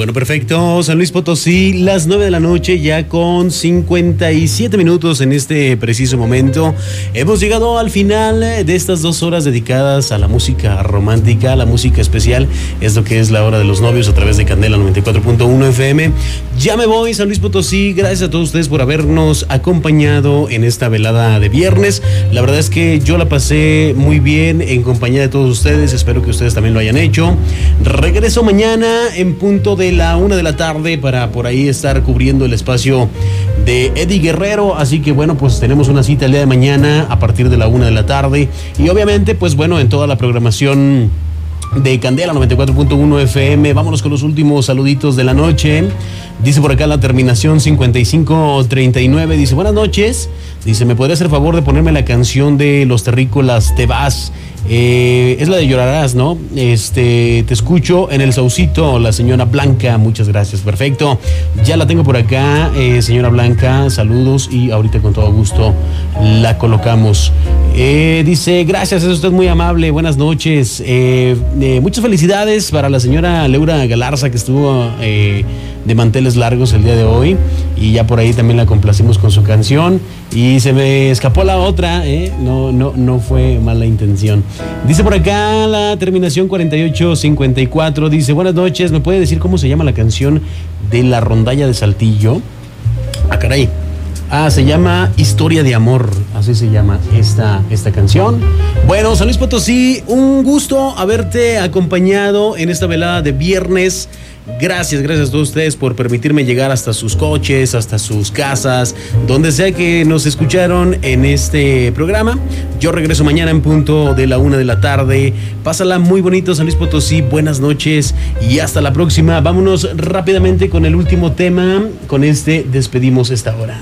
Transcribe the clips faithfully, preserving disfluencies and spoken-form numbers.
Bueno, perfecto. San Luis Potosí, las nueve de la noche, ya con cincuenta y siete minutos en este preciso momento. Hemos llegado al final de estas dos horas dedicadas a la música romántica, la música especial. Es lo que es la hora de los novios a través de Candela noventa y cuatro punto uno F M. Ya me voy, San Luis Potosí. Gracias a todos ustedes por habernos acompañado en esta velada de viernes. La verdad es que yo la pasé muy bien en compañía de todos ustedes. Espero que ustedes también lo hayan hecho. Regreso mañana en punto de la una de la tarde para por ahí estar cubriendo el espacio de Eddie Guerrero, así que bueno, pues tenemos una cita el día de mañana a partir de la una de la tarde y obviamente pues bueno, en toda la programación de Candela noventa y cuatro punto uno F M. Vámonos con los últimos saluditos de la noche. Dice por acá la terminación cincuenta y cinco treinta y nueve, dice buenas noches, dice ¿me podría hacer favor de ponerme la canción de Los Terrícolas, Te Vas? Eh, es la de Llorarás, ¿no? Este, te escucho en el Saucito, la señora Blanca, muchas gracias, perfecto, ya la tengo por acá, eh, señora Blanca, saludos y ahorita con todo gusto la colocamos. Eh, dice, gracias, es usted muy amable, buenas noches, eh, eh, muchas felicidades para la señora Leura Galarza que estuvo eh, de manteles largos el día de hoy y ya por ahí también la complacimos con su canción y se me escapó la otra, eh, no, no, no fue mala intención. Dice por acá la terminación cuarenta y ocho cincuenta y cuatro, dice buenas noches, ¿me puede decir cómo se llama la canción de la rondalla de Saltillo? Ah, caray. Ah, se llama Historia de Amor, así se llama esta, esta canción. Bueno, San Luis Potosí, un gusto haberte acompañado en esta velada de viernes. Gracias, gracias a todos ustedes por permitirme llegar hasta sus coches, hasta sus casas, donde sea que nos escucharon en este programa. Yo regreso mañana en punto de la una de la tarde. Pásala muy bonito, San Luis Potosí, buenas noches y hasta la próxima. Vámonos rápidamente con el último tema, con este despedimos esta hora.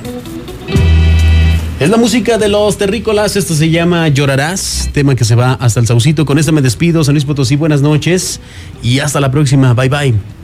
Es la música de Los Terrícolas, esto se llama Llorarás, tema que se va hasta el Saucito. Con esta me despido, San Luis Potosí, buenas noches y hasta la próxima, bye bye.